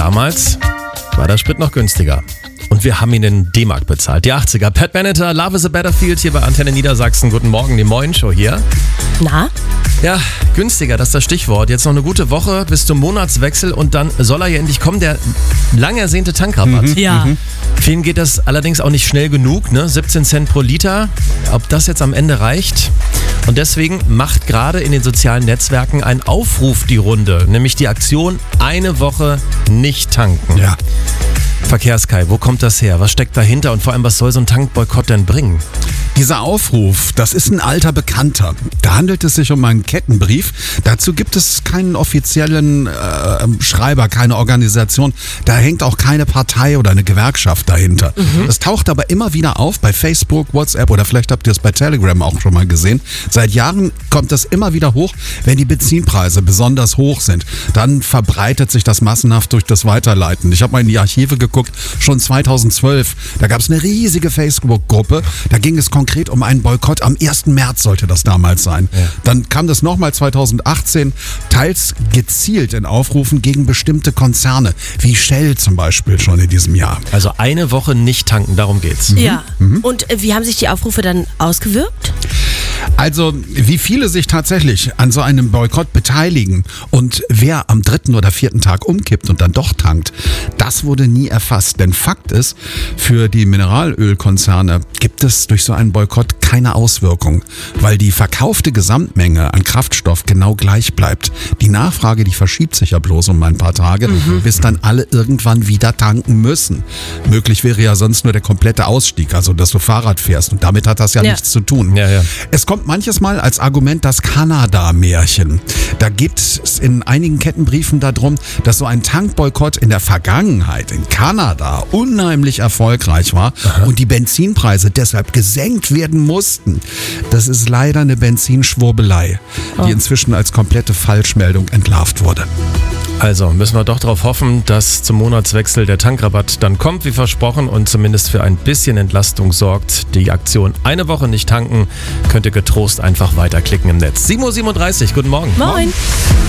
damals war der Sprit noch günstiger. Und wir haben ihn in D-Mark bezahlt. Die 80er. Pat Benatar, Love is a Battlefield hier bei Antenne Niedersachsen. Guten Morgen, die Moin-Show hier. Na? Ja, günstiger, das ist das Stichwort. Jetzt noch eine gute Woche bis zum Monatswechsel und dann soll er ja endlich kommen, der lang ersehnte Tankrabatt. Ja. Vielen geht das allerdings auch nicht schnell genug, ne? 17 Cent pro Liter. Ob das jetzt am Ende reicht? Und deswegen macht gerade in den sozialen Netzwerken ein Aufruf die Runde, nämlich die Aktion eine Woche nicht tanken. Ja. Verkehrskai, wo kommt das her? Was steckt dahinter? Und vor allem, was soll so ein Tankboykott denn bringen? Dieser Aufruf, das ist ein alter Bekannter. Da handelt es sich um einen Kettenbrief. Dazu gibt es keinen offiziellen Schreiber, keine Organisation. Da hängt auch keine Partei oder eine Gewerkschaft dahinter. Das taucht aber immer wieder auf bei Facebook, WhatsApp oder vielleicht habt ihr es bei Telegram auch schon mal gesehen. Seit Jahren kommt das immer wieder hoch, wenn die Benzinpreise besonders hoch sind. Dann verbreitet sich das massenhaft durch das Weiterleiten. Ich habe mal in die Archive geguckt, schon 2012. Da gab es eine riesige Facebook-Gruppe. Da ging es konkret um einen Boykott. Am 1. März sollte das damals sein. Ja. Dann kam das nochmal 2018, teils gezielt in Aufrufen gegen bestimmte Konzerne, wie Shell zum Beispiel schon in diesem Jahr. Also eine Woche nicht tanken, darum geht's. Ja. Und wie haben sich die Aufrufe dann ausgewirkt? Also, wie viele sich tatsächlich an so einem Boykott beteiligen und wer am 3. oder 4. Tag umkippt und dann doch tankt, das wurde nie erfasst. Denn Fakt ist, für die Mineralölkonzerne gibt es durch so einen Boykott keine Auswirkung, weil die verkaufte Gesamtmenge an Kraftstoff genau gleich bleibt. Die Nachfrage, die verschiebt sich ja bloß um ein paar Tage, bis dann alle irgendwann wieder tanken müssen. Möglich wäre ja sonst nur der komplette Ausstieg, also dass du Fahrrad fährst und damit hat das ja nichts zu tun. Ja. Es kommt manches Mal als Argument das Kanada-Märchen. Da geht es in einigen Kettenbriefen darum, dass so ein Tankboykott in der Vergangenheit in Kanada unheimlich erfolgreich war und die Benzinpreise deshalb gesenkt werden mussten. Das ist leider eine Benzinschwurbelei, die inzwischen als komplette Falschmeldung entlarvt wurde. Also müssen wir doch darauf hoffen, dass zum Monatswechsel der Tankrabatt dann kommt, wie versprochen, und zumindest für ein bisschen Entlastung sorgt. Die Aktion eine Woche nicht tanken könnt ihr getrost einfach weiterklicken im Netz. 7:37 Uhr, guten Morgen. Moin.